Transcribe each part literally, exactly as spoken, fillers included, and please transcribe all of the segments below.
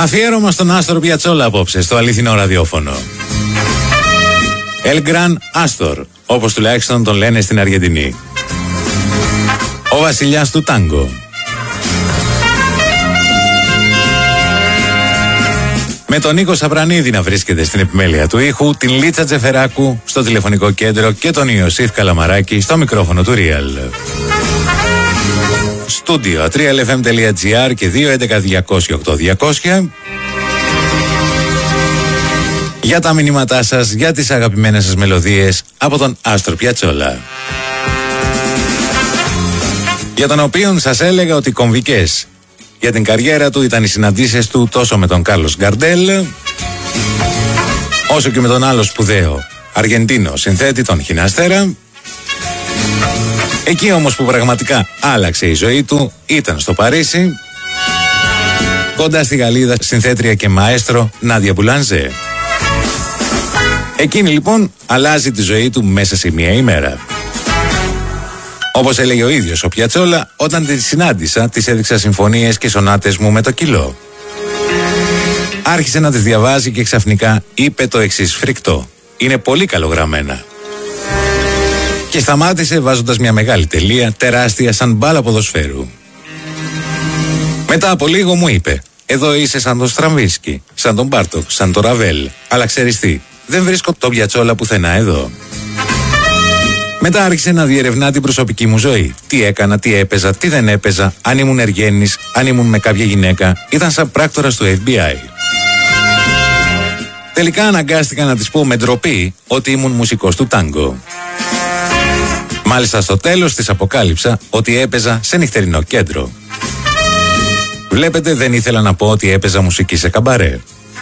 Αφιέρωμα στον Άστορ Πιατσόλα απόψε στο αληθινό ραδιόφωνο. El Gran Astor, όπως τουλάχιστον τον λένε στην Αργεντινή. Ο βασιλιάς του τάγκο. Με τον Νίκο Σαπρανίδη να βρίσκεται στην επιμέλεια του ήχου, την Λίτσα Τζεφεράκου στο τηλεφωνικό κέντρο και τον Ιωσήφ Καλαμαράκη στο μικρόφωνο του Real. Στούντιο τρία ελ εφ εμ τελεία τζι άρ και δύο έντεκα διακόσια οκτώ διακόσια. Για τα μηνύματά σας, για τις αγαπημένες σας μελωδίες από τον Άστορ Πιατσόλα. Για τον οποίον σας έλεγα ότι κομβικές για την καριέρα του ήταν οι συναντήσεις του τόσο με τον Κάρλος Γκαρντέλ, όσο και με τον άλλο σπουδαίο Αργεντίνο συνθέτη, τον Χιναστέρα. Εκεί όμως που πραγματικά άλλαξε η ζωή του ήταν στο Παρίσι, κοντά στη Γαλλίδα συνθέτρια και μαέστρο Νάντια Μπουλανζέ. Εκείνη λοιπόν αλλάζει τη ζωή του μέσα σε μία ημέρα. Όπως έλεγε ο ίδιος ο Πιατσόλα, όταν τη συνάντησα, της έδειξα συμφωνίες και σονάτες μου με το κιλό. Άρχισε να τις διαβάζει και ξαφνικά είπε το εξής φρικτό: είναι πολύ καλογραμμένα. Και σταμάτησε βάζοντας μια μεγάλη τελεία, τεράστια σαν μπάλα ποδοσφαίρου. Μετά από λίγο μου είπε: εδώ είσαι σαν τον Στραμβίσκι, σαν τον Μπάρτοκ, σαν τον Ραβέλ. Αλλά ξέρεις τι, δεν βρίσκω τον Πιατσόλα πουθενά εδώ. Μετά άρχισε να διερευνά την προσωπική μου ζωή. Τι έκανα, τι έπαιζα, τι δεν έπαιζα, αν ήμουν εργένης, αν ήμουν με κάποια γυναίκα. Ήταν σαν πράκτορας του εφ μπι άι. Τελικά αναγκάστηκα να της πω με ντροπή ότι ήμουν μουσικός του τάγκο. Μάλιστα στο τέλος της αποκάλυψα ότι έπαιζα σε νυχτερινό κέντρο. Βλέπετε, δεν ήθελα να πω ότι έπαιζα μουσική σε καμπαρέ.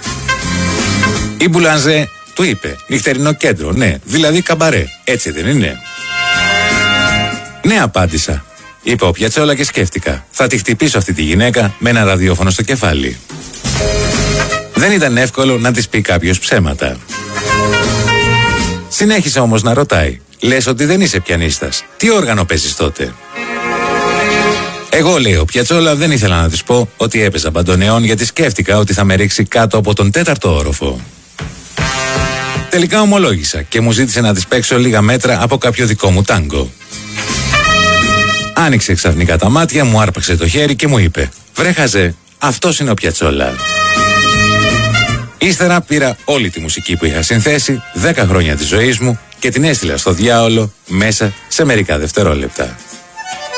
Η Μπουλανζέ του είπε: νυχτερινό κέντρο, ναι, δηλαδή καμπαρέ, έτσι δεν είναι? Ναι, απάντησα, είπε ο Πιατσόλα και σκέφτηκα. Θα τη χτυπήσω αυτή τη γυναίκα με ένα ραδιόφωνο στο κεφάλι. Δεν ήταν εύκολο να της πει κάποιος ψέματα. Συνέχισε όμως να ρωτάει: λες ότι δεν είσαι πιανίστας, τι όργανο παίζεις τότε? Εγώ, λέει ο Πιατσόλα, δεν ήθελα να της πω ότι έπαιζα μπαντονεόν, γιατί σκέφτηκα ότι θα με ρίξει κάτω από τον τέταρτο όροφο. Τελικά ομολόγησα και μου ζήτησε να της παίξω λίγα μέτρα από κάποιο δικό μου τάγκο. Άνοιξε ξαφνικά τα μάτια, μου άρπαξε το χέρι και μου είπε: βρε χαζέ, αυτός είναι ο Πιατσόλα. Ύστερα πήρα όλη τη μουσική που είχα συνθέσει, δέκα χρόνια της ζωής μου, και την έστειλα στο διάολο μέσα σε μερικά δευτερόλεπτα.